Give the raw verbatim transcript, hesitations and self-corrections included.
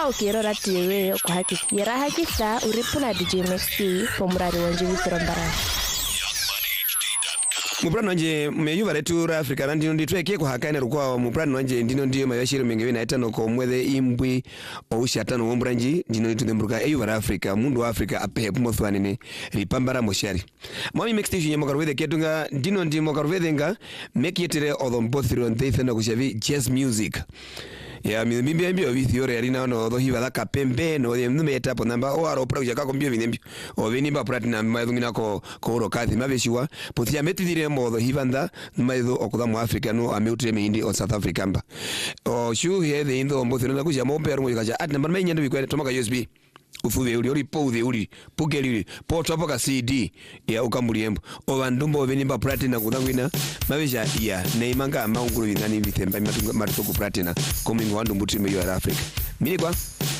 Ika ukirora tiwe kwa haki yara hakisa uripuna D J Maxi pomurari wanje witorombara. Mubrano nje meyuva letu ra Africa ndino nditweke kwa hakaine rukwa mubrano nje ndino ndiyo mayashiro mengewe na etano ko mwethe imbwi ousha tano wombranji ndino nditudemburuka eyuva ra Africa mundu wa Africa ape muthwanine ripambara moshari mwami mixtation ya mokarwethe ketunga ndino ndi mokarwethe nga mekietere odhombothiro ndeithana kushavi jazz music ya mimi mbio vithiore yarina no do hiva la kapembe no de meta po namba o aro pra ka kombio vinembio o venimba platinum maidungina ko ko ro kathi maveshiwa potia metidire modo hivanda maido okuda mu Africa no ameutre meindi o South Africa mba o shu he de indo mbothino na kuja mo pero mo kaja at namba menya ndo bikwere tomaka U S B ufuve uri uri poude uri pugeli po topa ka C D ya ukambuliembo o bandumbo venimba platinum kudangwina mavesha ya neimanga maunguru vinani vithemba matunga marito ku platinum coming wandu mbuti meyo Africa mini kwa